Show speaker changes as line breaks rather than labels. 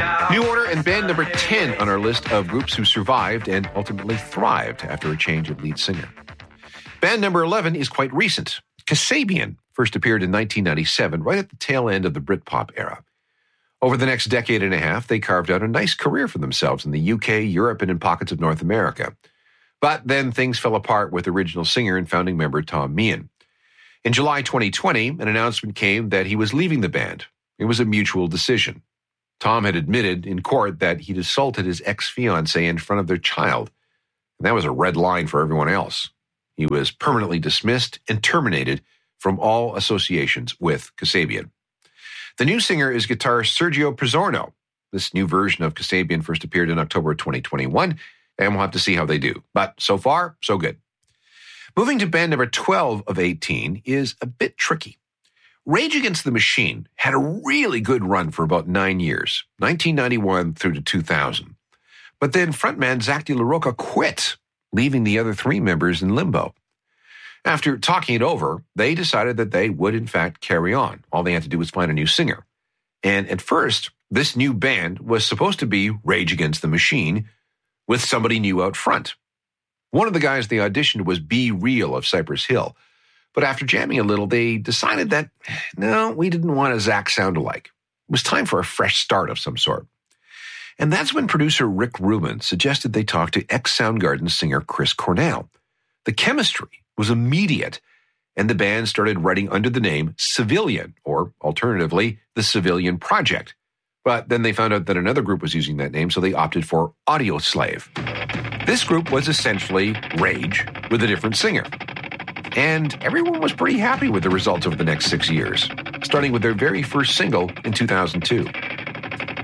New Order and band number 10 on our list of groups who survived and ultimately thrived after a change of lead singer. Band number 11 is quite recent. Kasabian first appeared in 1997, right at the tail end of the Britpop era. Over the next decade and a half, they carved out a nice career for themselves in the UK, Europe, and in pockets of North America. But then things fell apart with original singer and founding member Tom Meehan. In July 2020, an announcement came that he was leaving the band. It was a mutual decision. Tom had admitted in court that he'd assaulted his ex-fiancée in front of their child. And that was a red line for everyone else. He was permanently dismissed and terminated from all associations with Kasabian. The new singer is guitarist Sergio Pizzorno. This new version of Kasabian first appeared in October 2021, and we'll have to see how they do. But so far, so good. Moving to band number 12 of 18 is a bit tricky. Rage Against the Machine had a really good run for about 9 years, 1991 through to 2000. But then frontman Zach De La Rocha quit, leaving the other three members in limbo. After talking it over, they decided that they would, in fact, carry on. All they had to do was find a new singer. And at first, this new band was supposed to be Rage Against the Machine with somebody new out front. One of the guys they auditioned was Be Real of Cypress Hill. But after jamming a little, they decided that, no, we didn't want a Zach sound-alike. It was time for a fresh start of some sort. And that's when producer Rick Rubin suggested they talk to ex-Soundgarden singer Chris Cornell. The chemistry was immediate, and the band started writing under the name Civilian, or alternatively, the Civilian Project. But then they found out that another group was using that name, so they opted for Audioslave. This group was essentially Rage with a different singer. And everyone was pretty happy with the results over the next 6 years, starting with their very first single in 2002.